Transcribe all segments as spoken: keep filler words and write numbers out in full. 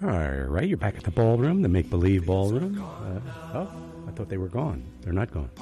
All right, you're back at the ballroom, the make-believe ballroom. Uh, oh, I thought they were gone. They're not gone.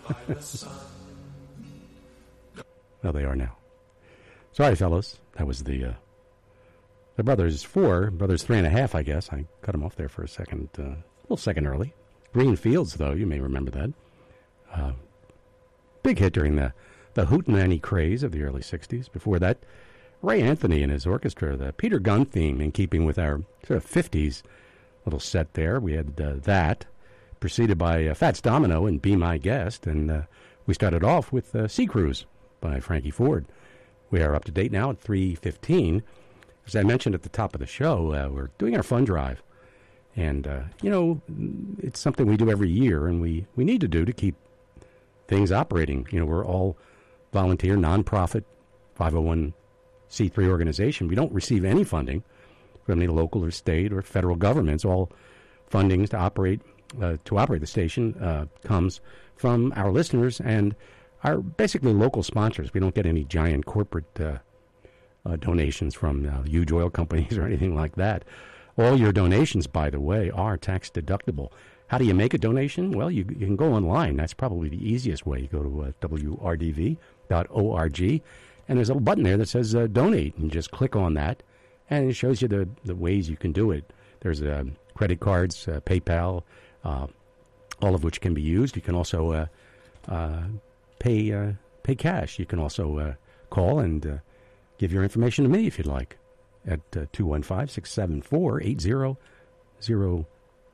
Well, they are now. Sorry, fellas. That was the uh, the Brothers Four, Brothers Three and a Half, I guess. I cut them off there for a second, uh, a little second early. Green Fields, though, you may remember that. Uh, big hit during the, the hootenanny craze of the early sixties. Before that, Ray Anthony and his orchestra, the Peter Gunn theme, in keeping with our sort of fifties little set there. We had uh, that, preceded by uh, Fats Domino and Be My Guest, and uh, we started off with uh, Sea Cruise by Frankie Ford. We are up to date now at three fifteen. As I mentioned at the top of the show, uh, we're doing our fund drive. And, uh, you know, it's something we do every year, and we, we need to do to keep things operating. You know, we're all volunteer, nonprofit, five oh one c three organization. We don't receive any funding from any local or state or federal governments. All fundings to operate uh, to operate the station uh, comes from our listeners and our basically local sponsors. We don't get any giant corporate uh, uh, donations from uh, huge oil companies or anything like that. All your donations, by the way, are tax deductible. How do you make a donation? Well, you, you can go online. That's probably the easiest way. You go to uh, w r d v dot org, and there's a little button there that says uh, donate, and just click on that, and it shows you the, the ways you can do it. There's uh, credit cards, uh, PayPal, uh, all of which can be used. You can also uh, uh, pay uh, pay cash. You can also uh, call and uh, give your information to me if you'd like at uh, two one five, six seven four, eight zero zero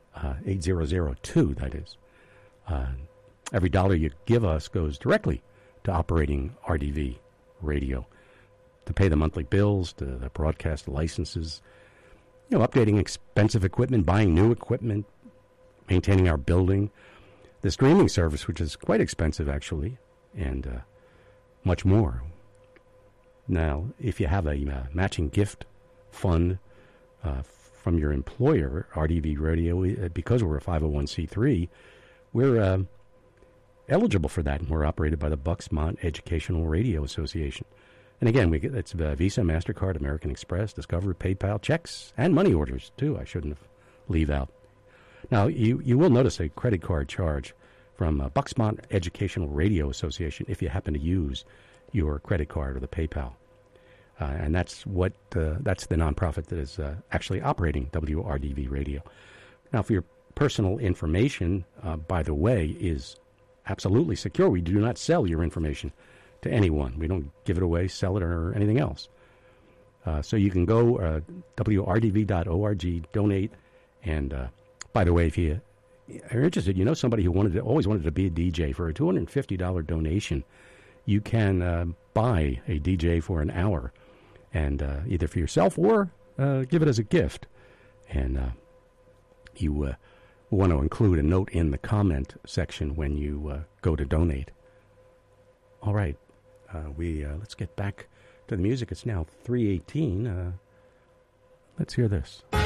two, that is. Uh, every dollar you give us goes directly to operating R D V radio, to pay the monthly bills, to the broadcast licenses, you know, updating expensive equipment, buying new equipment, maintaining our building, the streaming service, which is quite expensive, actually, and uh, much more. Now, if you have a uh, matching gift fund uh, from your employer, R D V Radio, because we're a five oh one c three, we're uh, eligible for that, and we're operated by the Bucksmont Educational Radio Association. And again, we get, it's uh, Visa, MasterCard, American Express, Discover, PayPal, checks, and money orders, too. I shouldn't have leave out. Now, you, you will notice a credit card charge from uh, Bucksmont Educational Radio Association if you happen to use your credit card or the PayPal. Uh, and that's what uh, that's the nonprofit that is uh, actually operating W R D V Radio. Now, for your personal information, uh, by the way, is absolutely secure. We do not sell your information to anyone. We don't give it away, sell it, or anything else. Uh, so you can go uh, w r d v dot org, donate, and uh, by the way, if you are interested, you know somebody who wanted to, always wanted to be a D J, for a two hundred fifty dollars donation, you can uh, buy a D J for an hour. And uh, either for yourself or uh, give it as a gift. And uh, you uh, want to include a note in the comment section when you uh, go to donate. All right. Uh, we uh, let's get back to the music. It's now three eighteen. Uh, let's hear this.